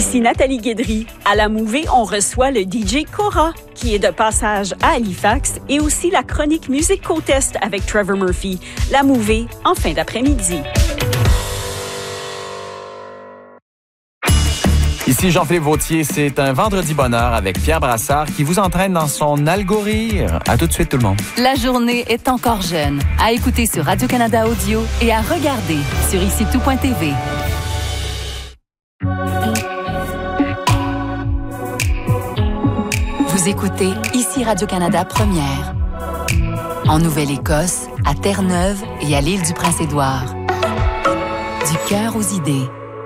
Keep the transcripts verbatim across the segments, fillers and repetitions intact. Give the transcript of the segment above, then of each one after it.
Ici Nathalie Guédry. À la Mouvée, on reçoit le D J Cora, qui est de passage à Halifax, et aussi la chronique Musique Côte-Est avec Trevor Murphy. La Mouvée, en fin d'après-midi. Ici Jean-Philippe Vautier, c'est un vendredi bonheur avec Pierre Brassard qui vous entraîne dans son algorithme. À tout de suite tout le monde. La journée est encore jeune. À écouter sur Radio-Canada Audio et à regarder sur ici tout point t v. Vous écoutez ici Radio-Canada Première. En Nouvelle-Écosse, à Terre-Neuve et à l'île du Prince-Édouard. Du cœur aux idées.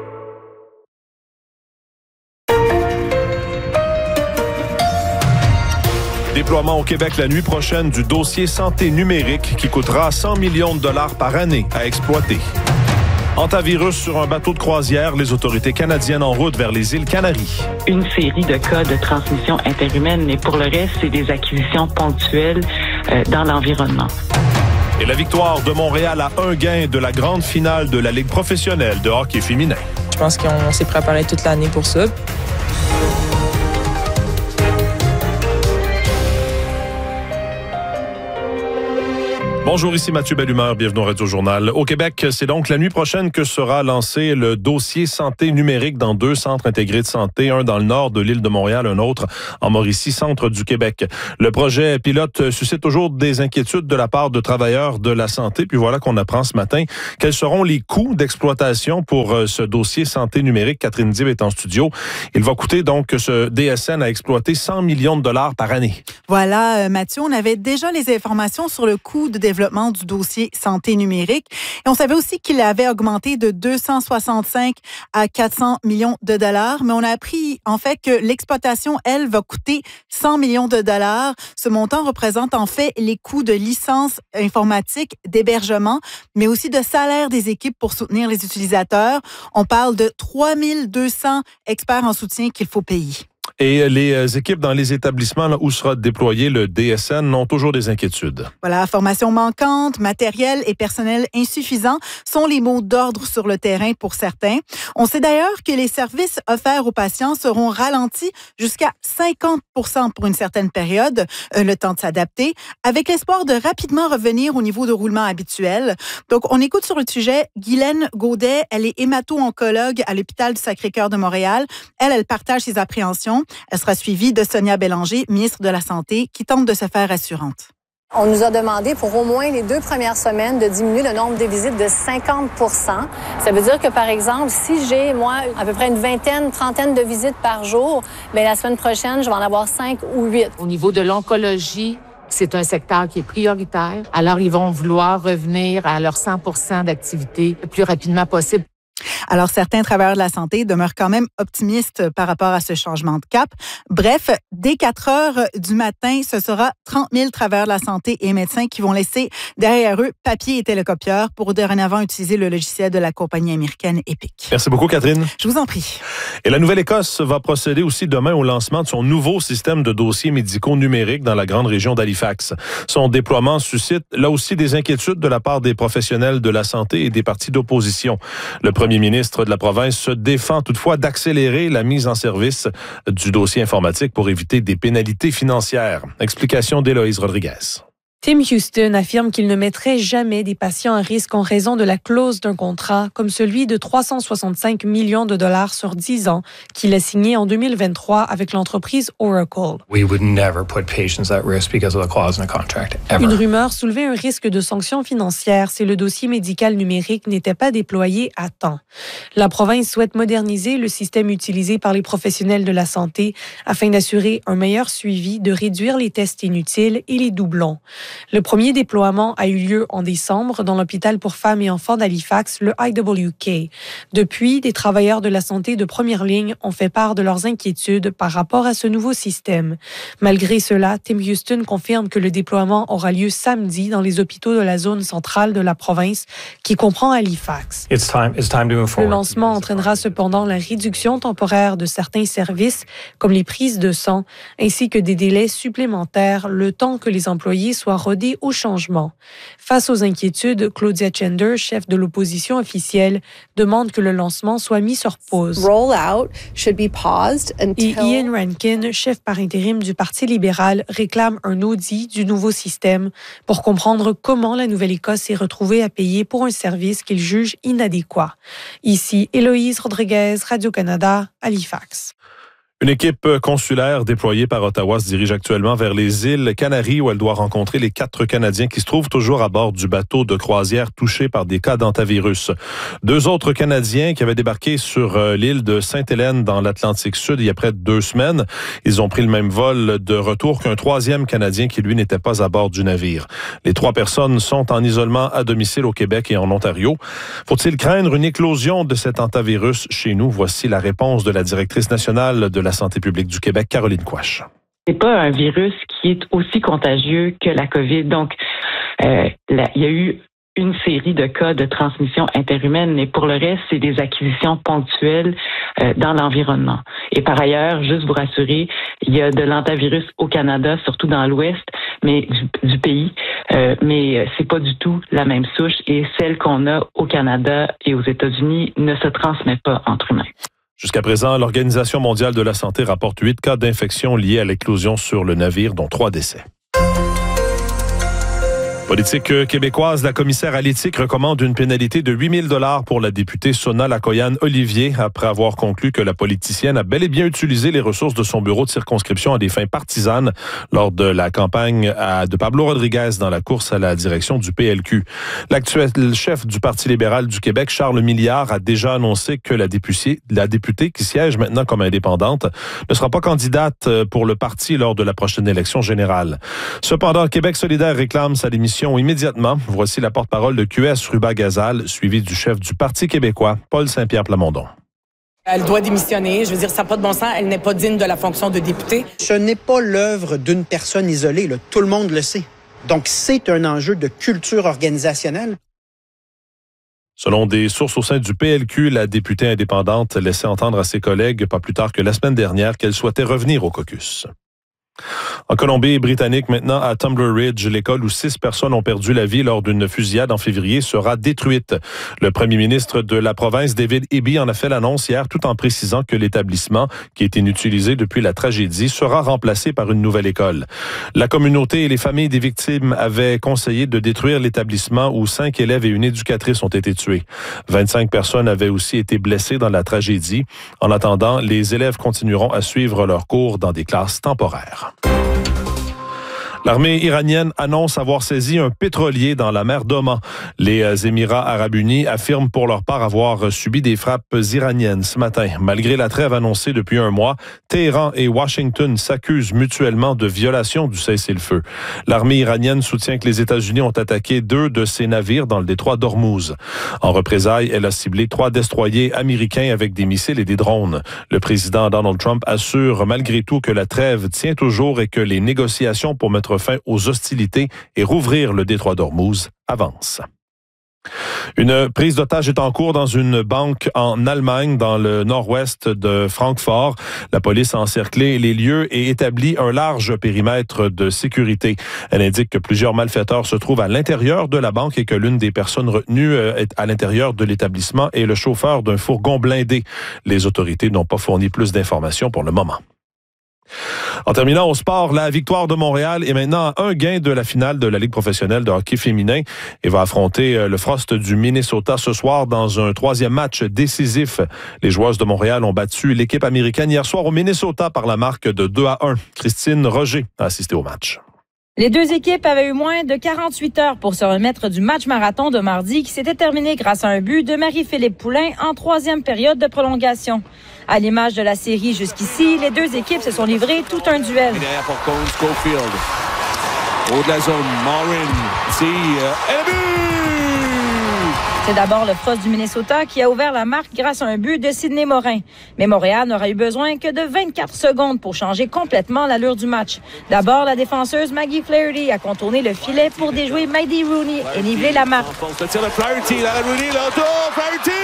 Déploiement au Québec la nuit prochaine du dossier santé numérique qui coûtera cent millions de dollars par année à exploiter. Antivirus sur un bateau de croisière, les autorités canadiennes en route vers les îles Canaries. Une série de cas de transmission interhumaine, mais pour le reste, c'est des acquisitions ponctuelles euh, dans l'environnement. Et la victoire de Montréal à un gain de la grande finale de la Ligue professionnelle de hockey féminin. Je pense qu'on s'est préparé toute l'année pour ça. Bonjour, ici Mathieu Bellumeur, bienvenue au Radio-Journal. Au Québec, c'est donc la nuit prochaine que sera lancé le dossier santé numérique dans deux centres intégrés de santé, un dans le nord de l'île de Montréal, un autre en Mauricie, centre du Québec. Le projet pilote suscite toujours des inquiétudes de la part de travailleurs de la santé, puis voilà qu'on apprend ce matin quels seront les coûts d'exploitation pour ce dossier santé numérique. Catherine Dib est en studio. Il va coûter donc ce D S N à exploiter cent millions de dollars par année. Voilà, Mathieu, on avait déjà les informations sur le coût de développement du dossier santé numérique. Et on savait aussi qu'il avait augmenté de deux cent soixante-cinq à quatre cents millions de dollars. Mais on a appris, en fait, que l'exploitation, elle, va coûter cent millions de dollars. Ce montant représente, en fait, les coûts de licence informatique, d'hébergement, mais aussi de salaire des équipes pour soutenir les utilisateurs. On parle de trois mille deux cents experts en soutien qu'il faut payer. Et les équipes dans les établissements là, où sera déployé le D S N ont toujours des inquiétudes. Voilà, formation manquante, matériel et personnel insuffisant sont les mots d'ordre sur le terrain pour certains. On sait d'ailleurs que les services offerts aux patients seront ralentis jusqu'à cinquante pour cent pour une certaine période, euh, le temps de s'adapter, avec l'espoir de rapidement revenir au niveau de roulement habituel. Donc, on écoute sur le sujet Guylaine Gaudet. Elle est hémato-oncologue à l'hôpital du Sacré-Cœur de Montréal. Elle, elle partage ses appréhensions. Elle sera suivie de Sonia Bélanger, ministre de la Santé, qui tente de se faire rassurante. On nous a demandé pour au moins les deux premières semaines de diminuer le nombre de visites de cinquante pour cent. Ça veut dire que, par exemple, si j'ai, moi, à peu près une vingtaine, trentaine de visites par jour, bien, la semaine prochaine, je vais en avoir cinq ou huit. Au niveau de l'oncologie, c'est un secteur qui est prioritaire. Alors, ils vont vouloir revenir à leur cent pour cent d'activité le plus rapidement possible. Alors, certains travailleurs de la santé demeurent quand même optimistes par rapport à ce changement de cap. Bref, dès quatre heures du matin, ce sera trente mille travailleurs de la santé et médecins qui vont laisser derrière eux papier et télécopieur pour dorénavant utiliser le logiciel de la compagnie américaine Epic. Merci beaucoup, Catherine. Je vous en prie. Et la Nouvelle-Écosse va procéder aussi demain au lancement de son nouveau système de dossiers médicaux numériques dans la grande région d'Halifax. Son déploiement suscite là aussi des inquiétudes de la part des professionnels de la santé et des partis d'opposition. Le premier ministre de la province se défend toutefois d'accélérer la mise en service du dossier informatique pour éviter des pénalités financières. Explication d'Éloïse Rodriguez. Tim Houston affirme qu'il ne mettrait jamais des patients à risque en raison de la clause d'un contrat comme celui de trois cent soixante-cinq millions de dollars sur dix ans qu'il a signé en deux mille vingt-trois avec l'entreprise Oracle. We would never put patients at risk because of the clause in the contract, ever. Une rumeur soulevait un risque de sanctions financières si le dossier médical numérique n'était pas déployé à temps. La province souhaite moderniser le système utilisé par les professionnels de la santé afin d'assurer un meilleur suivi, de réduire les tests inutiles et les doublons. Le premier déploiement a eu lieu en décembre dans l'hôpital pour femmes et enfants d'Halifax, le I W K. Depuis, des travailleurs de la santé de première ligne ont fait part de leurs inquiétudes par rapport à ce nouveau système. Malgré cela, Tim Houston confirme que le déploiement aura lieu samedi dans les hôpitaux de la zone centrale de la province, qui comprend Halifax. It's time, it's time to move forward. Le lancement entraînera cependant la réduction temporaire de certains services, comme les prises de sang, ainsi que des délais supplémentaires, le temps que les employés soient rodée au changement. Face aux inquiétudes, Claudia Chender, chef de l'opposition officielle, demande que le lancement soit mis sur pause. Rollout should be paused until... Et Ian Rankin, chef par intérim du Parti libéral, réclame un audit du nouveau système pour comprendre comment la Nouvelle-Écosse s'est retrouvée à payer pour un service qu'il juge inadéquat. Ici, Héloïse Rodriguez, Radio-Canada, Halifax. Une équipe consulaire déployée par Ottawa se dirige actuellement vers les îles Canaries où elle doit rencontrer les quatre Canadiens qui se trouvent toujours à bord du bateau de croisière touché par des cas d'hantavirus. Deux autres Canadiens qui avaient débarqué sur l'île de Sainte-Hélène dans l'Atlantique Sud il y a près de deux semaines. Ils ont pris le même vol de retour qu'un troisième Canadien qui, lui, n'était pas à bord du navire. Les trois personnes sont en isolement à domicile au Québec et en Ontario. Faut-il craindre une éclosion de cet hantavirus chez nous? Voici la réponse de la directrice nationale de la santé publique du Québec, Caroline Quach. C'est pas un virus qui est aussi contagieux que la COVID. Donc, euh, là, il y a eu une série de cas de transmission interhumaine, mais pour le reste, c'est des acquisitions ponctuelles euh, dans l'environnement. Et par ailleurs, juste vous rassurer, il y a de l'hantavirus au Canada, surtout dans l'ouest, mais du, du pays, euh, mais c'est pas du tout la même souche. Et celle qu'on a au Canada et aux États-Unis ne se transmet pas entre humains. Jusqu'à présent, l'Organisation mondiale de la santé rapporte huit cas d'infection liés à l'éclosion sur le navire, dont trois décès. Politique québécoise, la commissaire à l'éthique recommande une pénalité de huit mille dollars pour la députée Sona Lakoyan-Olivier après avoir conclu que la politicienne a bel et bien utilisé les ressources de son bureau de circonscription à des fins partisanes lors de la campagne à, de Pablo Rodriguez dans la course à la direction du P L Q. L'actuel chef du Parti libéral du Québec, Charles Milliard, a déjà annoncé que la députée, la députée qui siège maintenant comme indépendante ne sera pas candidate pour le parti lors de la prochaine élection générale. Cependant, Québec solidaire réclame sa démission immédiatement. Voici la porte-parole de Q S, Ruba Gazal, suivie du chef du Parti québécois, Paul Saint-Pierre Plamondon. Elle doit démissionner. Je veux dire, ça n'a pas de bon sens. Elle n'est pas digne de la fonction de députée. Ce n'est pas l'œuvre d'une personne isolée. Là. Tout le monde le sait. Donc, c'est un enjeu de culture organisationnelle. Selon des sources au sein du P L Q, la députée indépendante laissait entendre à ses collègues, pas plus tard que la semaine dernière, qu'elle souhaitait revenir au caucus. En Colombie-Britannique, maintenant à Tumbler Ridge, l'école où six personnes ont perdu la vie lors d'une fusillade en février sera détruite. Le premier ministre de la province, David Eby, en a fait l'annonce hier tout en précisant que l'établissement, qui est inutilisé depuis la tragédie, sera remplacé par une nouvelle école. La communauté et les familles des victimes avaient conseillé de détruire l'établissement où cinq élèves et une éducatrice ont été tués. vingt-cinq personnes avaient aussi été blessées dans la tragédie. En attendant, les élèves continueront à suivre leurs cours dans des classes temporaires. L'armée iranienne annonce avoir saisi un pétrolier dans la mer d'Oman. Les Émirats arabes unis affirment pour leur part avoir subi des frappes iraniennes ce matin. Malgré la trêve annoncée depuis un mois, Téhéran et Washington s'accusent mutuellement de violation du cessez-le-feu. L'armée iranienne soutient que les États-Unis ont attaqué deux de ses navires dans le détroit d'Ormuz. En représailles, elle a ciblé trois destroyers américains avec des missiles et des drones. Le président Donald Trump assure malgré tout que la trêve tient toujours et que les négociations pour mettre fin aux hostilités et rouvrir le détroit d'Ormuz avance. Une prise d'otage est en cours dans une banque en Allemagne, dans le nord-ouest de Francfort. La police a encerclé les lieux et établi un large périmètre de sécurité. Elle indique que plusieurs malfaiteurs se trouvent à l'intérieur de la banque et que l'une des personnes retenues est à l'intérieur de l'établissement est le chauffeur d'un fourgon blindé. Les autorités n'ont pas fourni plus d'informations pour le moment. En terminant au sport, la victoire de Montréal est maintenant à un gain de la finale de la Ligue professionnelle de hockey féminin et va affronter le Frost du Minnesota ce soir dans un troisième match décisif. Les joueuses de Montréal ont battu l'équipe américaine hier soir au Minnesota par la marque de deux à un. Christine Roger a assisté au match. Les deux équipes avaient eu moins de quarante-huit heures pour se remettre du match marathon de mardi qui s'était terminé grâce à un but de Marie-Philippe Poulain en troisième période de prolongation. À l'image de la série jusqu'ici, les deux équipes se sont livrées tout un duel. Pour Cone Schofield. Au de la zone, Morin, c'est euh, un but! C'est d'abord le Frost du Minnesota qui a ouvert la marque grâce à un but de Sidney Morin. Mais Montréal n'aura eu besoin que de vingt-quatre secondes pour changer complètement l'allure du match. D'abord, la défenseuse Maggie Flaherty a contourné le filet pour déjouer Maddie Rooney et niveler la marque. Le tir de Flaherty, la Rooney, l'auto, Flaherty!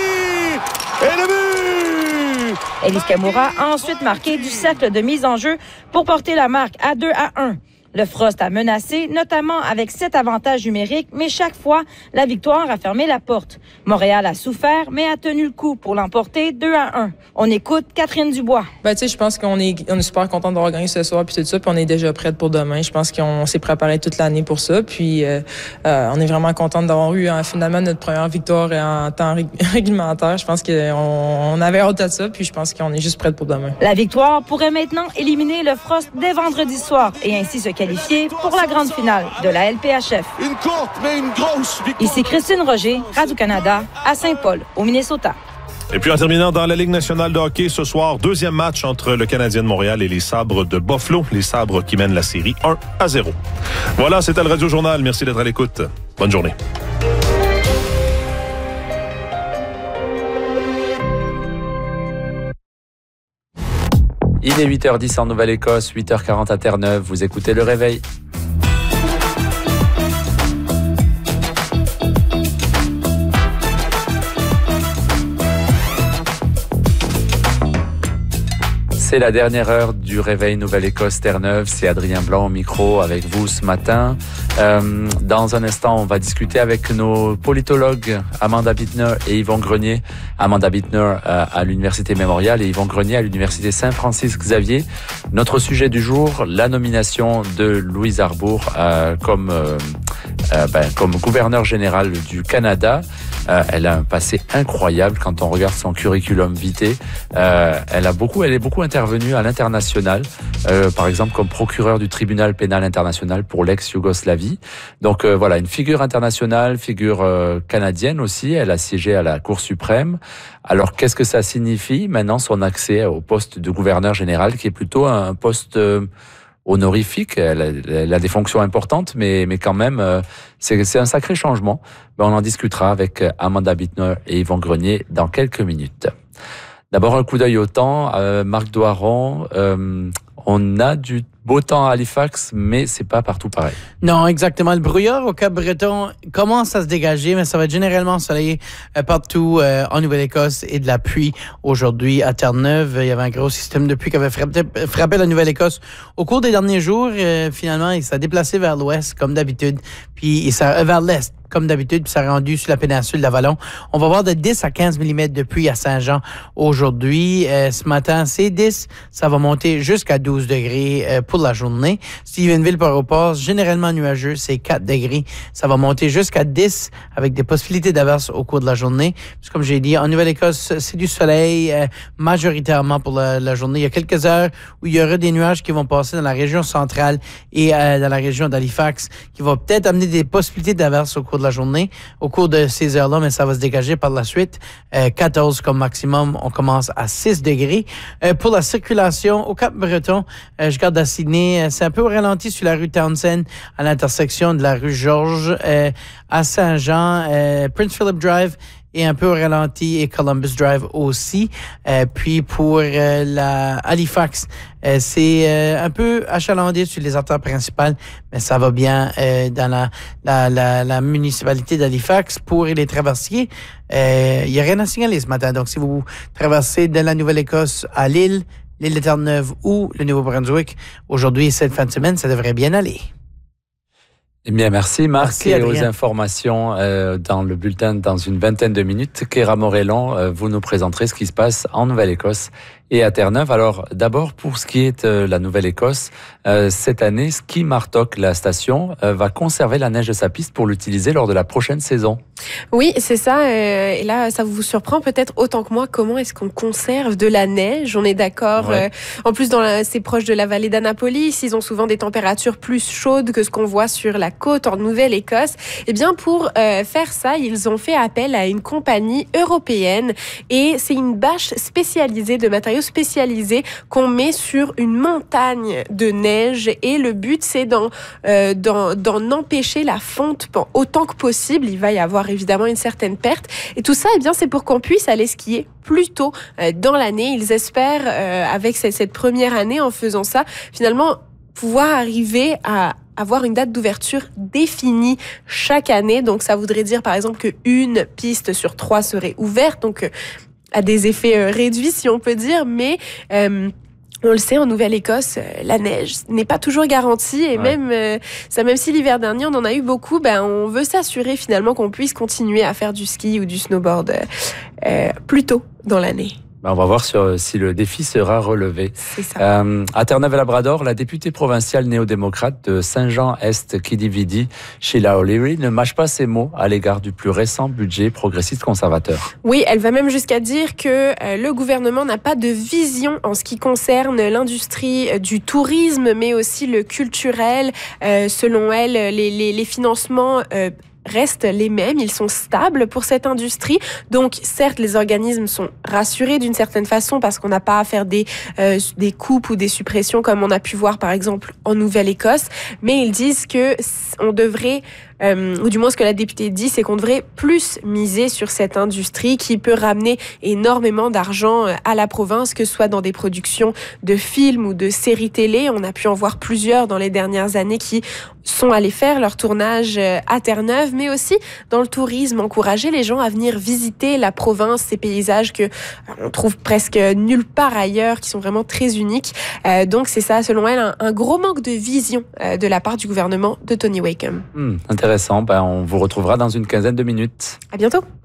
Et le but! Elise Kamoura a ensuite marqué du cercle de mise en jeu pour porter la marque à deux à un. Le Frost a menacé, notamment avec sept avantages numériques, mais chaque fois, la victoire a fermé la porte. Montréal a souffert, mais a tenu le coup pour l'emporter deux à un. On écoute Catherine Dubois. Ben, tu sais, je pense qu'on est, on est super content d'avoir gagné ce soir puis tout ça, puis on est déjà prête pour demain. Je pense qu'on s'est préparé toute l'année pour ça, puis euh, euh, on est vraiment content d'avoir eu hein, finalement notre première victoire en temps rég- réglementaire. Je pense qu'on on avait hâte de ça, puis je pense qu'on est juste prête pour demain. La victoire pourrait maintenant éliminer le Frost dès vendredi soir et ainsi se qualifier pour la grande finale de la L P H F. Une courte, mais une grosse victoire. Ici Christine Roger, Radio-Canada, à Saint-Paul, au Minnesota. Et puis en terminant dans la Ligue nationale de hockey ce soir, deuxième match entre le Canadien de Montréal et les Sabres de Buffalo. Les Sabres qui mènent la série un à zéro. Voilà, c'était le Radio Journal. Merci d'être à l'écoute. Bonne journée. Il est huit heures dix en Nouvelle-Écosse, huit heures quarante à Terre-Neuve. Vous écoutez Le Réveil. C'est la dernière heure du Réveil Nouvelle-Écosse Terre-Neuve. C'est Adrien Blanc au micro avec vous ce matin. Euh, dans un instant, on va discuter avec nos politologues Amanda Bittner et Yvon Grenier. Amanda Bittner euh, à l'Université Mémorial et Yvon Grenier à l'Université Saint-Francis-Xavier. Notre sujet du jour, la nomination de Louise Arbour euh, comme, euh, euh, ben, comme gouverneur général du Canada. Euh, elle a un passé incroyable quand on regarde son curriculum vitae. Euh, elle a beaucoup, elle est beaucoup intervenue à l'international, euh, par exemple comme procureure du tribunal pénal international pour l'ex-Yougoslavie. Donc euh, voilà, une figure internationale, figure euh, canadienne aussi. Elle a siégé à la Cour suprême. Alors qu'est-ce que ça signifie maintenant son accès au poste de gouverneur général, qui est plutôt un poste euh, honorifique, elle a, elle a des fonctions importantes, mais, mais quand même, euh, c'est, c'est un sacré changement. Ben, on en discutera avec Amanda Bittner et Yvon Grenier dans quelques minutes. D'abord, un coup d'œil au temps. Euh, Marc Doiron, euh, on a du beau temps à Halifax, mais c'est pas partout pareil. Non, exactement. Le brouillard au Cap-Breton commence à se dégager, mais ça va être généralement ensoleillé euh, partout euh, en Nouvelle-Écosse et de la pluie aujourd'hui à Terre-Neuve. Il y avait un gros système de pluie qui avait frappé, frappé la Nouvelle-Écosse au cours des derniers jours. Euh, finalement, il s'est déplacé vers l'ouest, comme d'habitude, puis il s'est, euh, vers l'est, comme d'habitude, puis ça a rendu sur la péninsule d'Avalon. On va voir de dix à quinze millimètres de pluie à Saint-Jean aujourd'hui. Euh, ce matin, c'est dix. Ça va monter jusqu'à douze degrés euh, pour la journée. Stephenville par Port, généralement nuageux, c'est quatre degrés. Ça va monter jusqu'à dix avec des possibilités d'averses au cours de la journée. Puis, comme j'ai dit, en Nouvelle-Écosse, c'est du soleil euh, majoritairement pour la, la journée. Il y a quelques heures où il y aura des nuages qui vont passer dans la région centrale et euh, dans la région d'Halifax, qui vont peut-être amener des possibilités d'averses au cours de la journée, au cours de ces heures-là, mais ça va se dégager par la suite. Euh, quatorze comme maximum, on commence à six degrés. Euh, pour la circulation au Cap-Breton, euh, je garde à Sydney, euh, c'est un peu ralenti sur la rue Townsend, à l'intersection de la rue Georges, euh, à Saint-Jean, euh, Prince Philip Drive, et un peu ralenti, et Columbus Drive aussi. Euh, puis pour euh, la Halifax, euh, c'est euh, un peu achalandé sur les artères principales, mais ça va bien euh, dans la, la, la, la municipalité d'Halifax. Pour les traversiers, euh, il n'y a rien à signaler ce matin. Donc, si vous traversez de la Nouvelle-Écosse à Lille, l'île de Terre-Neuve ou le Nouveau-Brunswick, aujourd'hui et cette fin de semaine, ça devrait bien aller. Eh bien, merci Marc. Merci, et Adrien. aux informations euh, dans le bulletin dans une vingtaine de minutes. Kéra Morellon, euh, vous nous présenterez ce qui se passe en Nouvelle-Écosse et à Terre-Neuve. Alors, d'abord, pour ce qui est de euh, la Nouvelle-Écosse, euh, cette année, Ski Martock, la station, euh, va conserver la neige de sa piste pour l'utiliser lors de la prochaine saison. Oui, c'est ça. Euh, et là, ça vous surprend peut-être autant que moi. Comment est-ce qu'on conserve de la neige? On est d'accord. Ouais. Euh, en plus, dans la, c'est proche de la vallée d'Annapolis. Ils ont souvent des températures plus chaudes que ce qu'on voit sur la côte en Nouvelle-Écosse. Eh bien, pour euh, faire ça, ils ont fait appel à une compagnie européenne. Et c'est une bâche spécialisée, de matériaux spécialisés qu'on met sur une montagne de neige. Et le but, c'est d'en, euh, d'en, d'en empêcher la fonte bon, autant que possible. Il va y avoir évidemment une certaine perte. Et tout ça, eh bien, c'est pour qu'on puisse aller skier plus tôt euh, dans l'année. Ils espèrent, euh, avec cette, cette première année, en faisant ça, finalement, pouvoir arriver à avoir une date d'ouverture définie chaque année. Donc, ça voudrait dire, par exemple, qu'une piste sur trois serait ouverte. Donc, euh, à des effets euh, réduits, si on peut dire, mais... Euh, On le sait, en Nouvelle-Écosse, la neige n'est pas toujours garantie et ouais. même, euh, ça, même si l'hiver dernier on en a eu beaucoup, ben, on veut s'assurer finalement qu'on puisse continuer à faire du ski ou du snowboard euh, plus tôt dans l'année. On va voir sur, si le défi sera relevé. C'est ça. Euh, à Terre-Neuve-et-Labrador, la députée provinciale néo-démocrate de Saint-Jean-Est, Kidividi, Sheila O'Leary, ne mâche pas ses mots à l'égard du plus récent budget progressiste conservateur. Oui, elle va même jusqu'à dire que euh, le gouvernement n'a pas de vision en ce qui concerne l'industrie euh, du tourisme, mais aussi le culturel. Euh, selon elle, les, les, les financements euh, restent les mêmes, ils sont stables pour cette industrie. Donc, certes, les organismes sont rassurés d'une certaine façon parce qu'on n'a pas à faire des, euh, des coupes ou des suppressions comme on a pu voir, par exemple, en Nouvelle-Écosse. Mais ils disent que on devrait, euh, ou du moins ce que la députée dit, c'est qu'on devrait plus miser sur cette industrie qui peut ramener énormément d'argent à la province, que ce soit dans des productions de films ou de séries télé. On a pu en voir plusieurs dans les dernières années qui sont allés faire leur tournage à Terre-Neuve, mais aussi dans le tourisme, encourager les gens à venir visiter la province, ces paysages que on trouve presque nulle part ailleurs, qui sont vraiment très uniques. Euh, donc c'est ça, selon elle, un, un gros manque de vision euh, de la part du gouvernement de Tony Wakeham. Mmh, intéressant, ben, on vous retrouvera dans une quinzaine de minutes. À bientôt.